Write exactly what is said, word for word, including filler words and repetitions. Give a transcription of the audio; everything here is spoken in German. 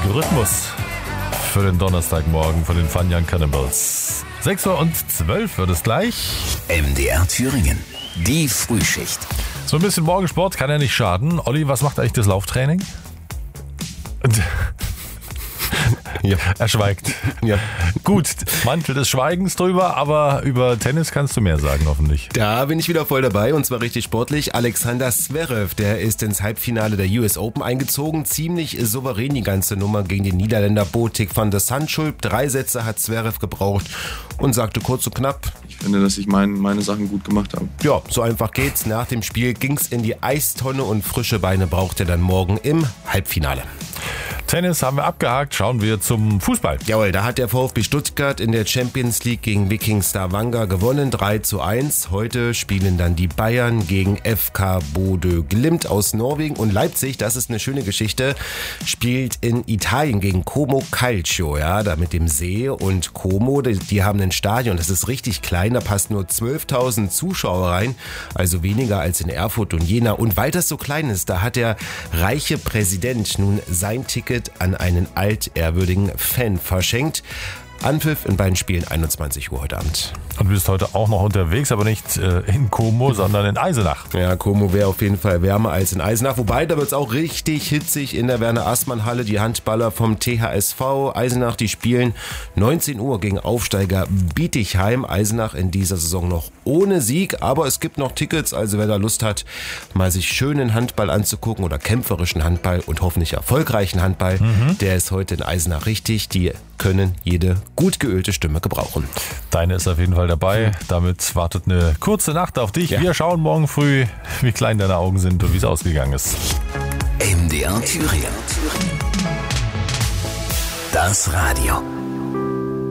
Rhythmus für den Donnerstagmorgen von den Fun Young Cannibals. sechs Uhr und zwölf wird es gleich. M D R Thüringen, die Frühschicht. So ein bisschen Morgensport kann ja nicht schaden. Olli, was macht eigentlich das Lauftraining? Ja. Er schweigt. Ja. Gut, Mantel des Schweigens drüber, aber über Tennis kannst du mehr sagen, hoffentlich. Da bin ich wieder voll dabei und zwar richtig sportlich. Alexander Zverev, der ist ins Halbfinale der U S Open eingezogen. Ziemlich souverän die ganze Nummer gegen den Niederländer Botik van der Zandschulp. Drei Sätze hat Zverev gebraucht und sagte kurz und knapp: Ich finde, dass ich mein, meine Sachen gut gemacht habe. Ja, so einfach geht's. Nach dem Spiel ging's in die Eistonne und frische Beine braucht er dann morgen im Halbfinale. Tennis haben wir abgehakt, schauen wir zum Fußball. Jawohl, da hat der VfB Stuttgart in der Champions League gegen Viking Stavanger gewonnen, drei zu eins. Heute spielen dann die Bayern gegen F K Bodø Glimt aus Norwegen und Leipzig, das ist eine schöne Geschichte, spielt in Italien gegen Como Calcio, ja, da mit dem See. Und Como, die, die haben ein Stadion, das ist richtig klein, da passen nur zwölftausend Zuschauer rein, also weniger als in Erfurt und Jena. Und weil das so klein ist, da hat der reiche Präsident nun sein Ticket an einen altehrwürdigen Fan verschenkt. Anpfiff in beiden Spielen einundzwanzig Uhr heute Abend. Und du bist heute auch noch unterwegs, aber nicht äh, in Como, sondern in Eisenach. Ja, Como wäre auf jeden Fall wärmer als in Eisenach. Wobei, da wird es auch richtig hitzig in der Werner-Aßmann-Halle. Die Handballer vom T H S V Eisenach, die spielen neunzehn Uhr gegen Aufsteiger Bietigheim. Eisenach in dieser Saison noch ohne Sieg, aber es gibt noch Tickets. Also wer da Lust hat, mal sich schönen Handball anzugucken oder kämpferischen Handball und hoffentlich erfolgreichen Handball, mhm. der ist heute in Eisenach richtig. Die können jede gut geölte Stimme gebrauchen. Deine ist auf jeden Fall dabei. Damit wartet eine kurze Nacht auf dich. Ja. Wir schauen morgen früh, wie klein deine Augen sind und wie es ausgegangen ist. M D R Thüringen. Das Radio.